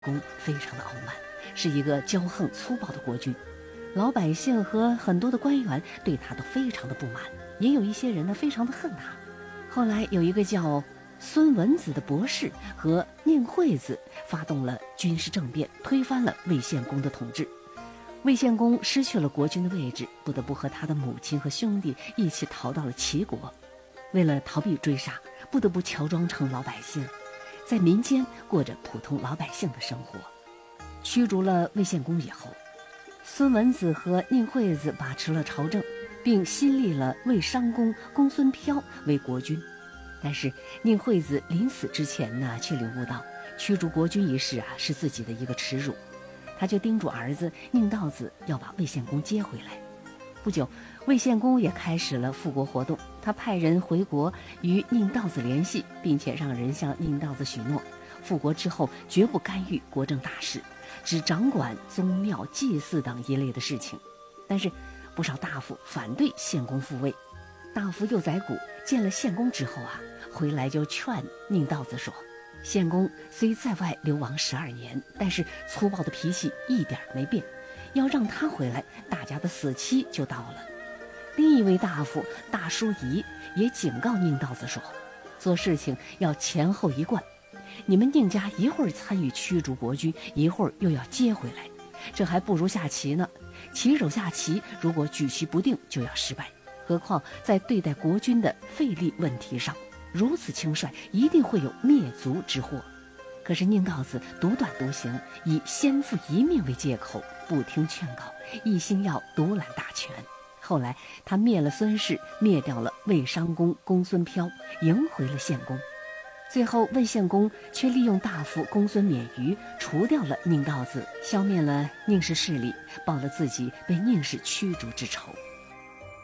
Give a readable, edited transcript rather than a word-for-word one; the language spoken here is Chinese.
公非常的傲慢，是一个骄横粗暴的国君，老百姓和很多的官员对他都非常的不满，也有一些人呢非常的恨他。后来有一个叫孙文子的博士和宁惠子发动了军事政变，推翻了魏献公的统治。魏献公失去了国君的位置，不得不和他的母亲和兄弟一起逃到了齐国。为了逃避追杀，不得不乔装成老百姓，在民间过着普通老百姓的生活。驱逐了魏献公以后，孙文子和宁惠子把持了朝政，并新立了魏商公公孙飘为国君。但是宁惠子临死之前呢，却领悟到驱逐国君一事是自己的一个耻辱，他就叮嘱儿子宁道子要把魏献公接回来。不久，魏献公也开始了复国活动，他派人回国与宁道子联系，并且让人向宁道子许诺，复国之后绝不干预国政大事，只掌管宗庙祭祀等一类的事情。但是不少大夫反对献公复位。大夫幼宰谷见了献公之后回来就劝宁道子说，献公虽在外流亡12年，但是粗暴的脾气一点没变，要让他回来，大家的死期就到了。另一位大夫大叔仪也警告宁道子说，做事情要前后一贯，你们宁家一会儿参与驱逐国君，一会儿又要接回来，这还不如下棋呢。棋手下棋如果举棋不定就要失败，何况在对待国君的费力问题上，如此轻率，一定会有灭族之祸。可是宁道子独断独行，以先父一命为借口，不听劝告，一心要独揽大权。后来他灭了孙氏，灭掉了魏商公公孙飘，迎回了献公。最后魏献公却利用大夫公孙免于除掉了宁道子，消灭了宁氏势力，报了自己被宁氏驱逐之仇。